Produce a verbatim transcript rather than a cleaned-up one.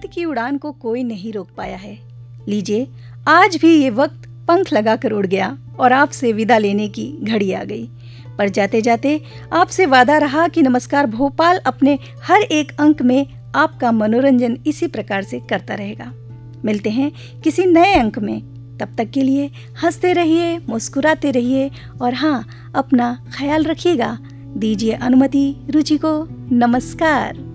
की उड़ान को कोई नहीं रोक पाया है। लीजिए, आज भी ये वक्त पंख लगाकर उड़ गया और आपसे विदा लेने की घड़ी आ गई। पर जाते जाते आपसे वादा रहा कि नमस्कार भोपाल अपने हर एक अंक में आपका मनोरंजन इसी प्रकार से करता रहेगा। मिलते हैं किसी नए अंक में। तब तक के लिए हंसते रहिए, मुस्कुराते रहिए और हाँ, अपना ख्याल रखिएगा। दीजिए अनुमति रुचि को। नमस्कार।